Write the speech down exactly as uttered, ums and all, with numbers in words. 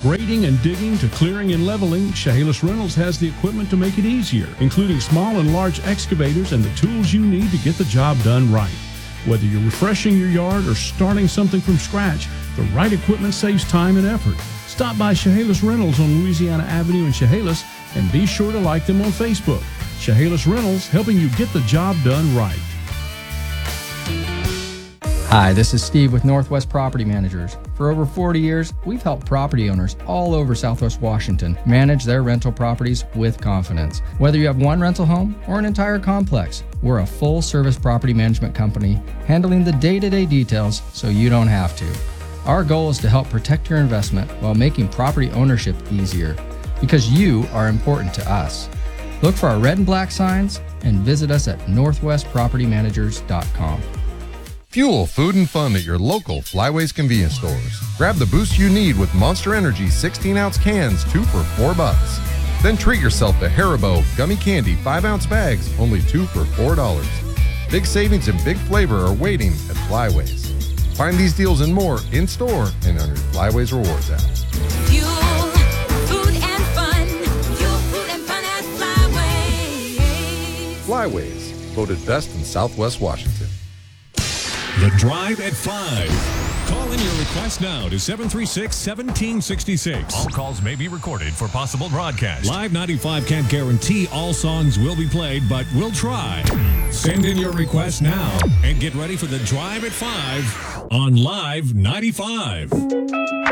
grading and digging to clearing and leveling, Chehalis Rentals has the equipment to make it easier, including small and large excavators and the tools you need to get the job done right. Whether you're refreshing your yard or starting something from scratch, the right equipment saves time and effort. Stop by Chehalis Rentals on Louisiana Avenue in Chehalis and be sure to like them on Facebook. Chehalis Rentals, helping you get the job done right. Hi, this is Steve with Northwest Property Managers. For over forty years, we've helped property owners all over Southwest Washington manage their rental properties with confidence. Whether you have one rental home or an entire complex, we're a full-service property management company handling the day-to-day details so you don't have to. Our goal is to help protect your investment while making property ownership easier, because you are important to us. Look for our red and black signs and visit us at northwest property managers dot com. Fuel, food, and fun at your local Flyways convenience stores. Grab the boost you need with Monster Energy sixteen ounce cans, two for four bucks. Then treat yourself to Haribo gummy candy five ounce bags, only two for four dollars. Big savings and big flavor are waiting at Flyways. Find these deals and more in store and on your Flyways Rewards app. Fuel, food, and fun. Fuel, food, and fun at Flyways. Flyways, voted best in Southwest Washington. The Drive at five. Call in your request now to seven three six, one seven six six. All calls may be recorded for possible broadcast. Live ninety-five can't guarantee all songs will be played, but we'll try. Send in your request now and get ready for the Drive at five on Live ninety-five.